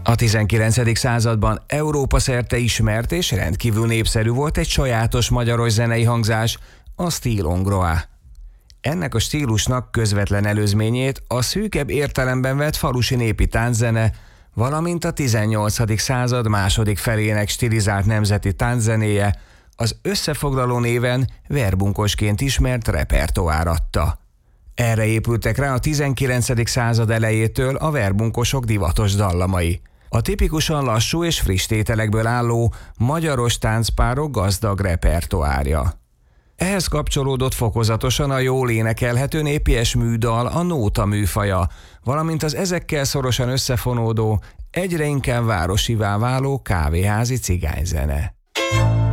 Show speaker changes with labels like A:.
A: A 19. században Európa szerte ismert és rendkívül népszerű volt egy sajátos magyaros zenei hangzás, a stile hongrois. Ennek a stílusnak közvetlen előzményét a szűkebb értelemben vett falusi népi tánczene, valamint a 18. század második felének stilizált nemzeti tánczenéje, az összefoglaló néven verbunkosként ismert repertoár adta. Erre épültek rá a 19. század elejétől a verbunkosok divatos dallamai. A tipikusan lassú és friss tételekből álló magyaros táncpárok gazdag repertoárja. Ehhez kapcsolódott fokozatosan a jól énekelhető népies műdal, a nóta műfaja, valamint az ezekkel szorosan összefonódó, egyre inkább városivá váló kávéházi cigányzene.